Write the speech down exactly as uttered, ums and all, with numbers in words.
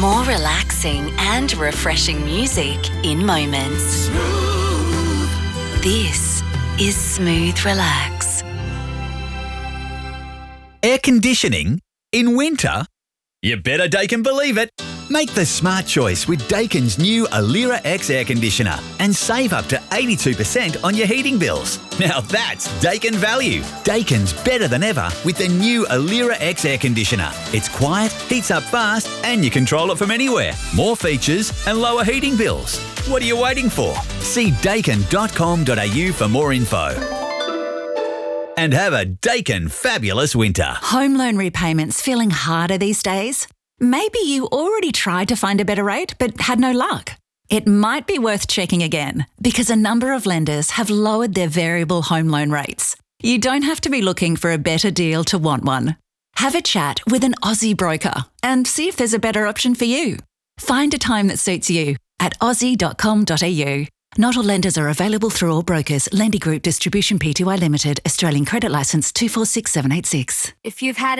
More relaxing and refreshing music in moments. This is Smooth Relax. Air conditioning in winter? You better Daikin believe it. Make the smart choice with Daikin's new Alira X air conditioner and save up to eighty-two percent on your heating bills. Now that's Daikin value. Daikin's better than ever with the new Alira X air conditioner. It's quiet, heats up fast, and you control it from anywhere. More features and lower heating bills. What are you waiting for? See daikin dot com dot a u for more info. And have a Daikin fabulous winter. Home loan repayments feeling harder these days? Maybe you already tried to find a better rate but had no luck. It might be worth checking again because a number of lenders have lowered their variable home loan rates. You don't have to be looking for a better deal to want one. Have a chat with an Aussie broker and see if there's a better option for you. Find a time that suits you at aussie dot com dot a u. Not all lenders are available through all brokers. Lendy Group Distribution Pty Limited, Australian Credit Licence two four six seven eight six. If you've had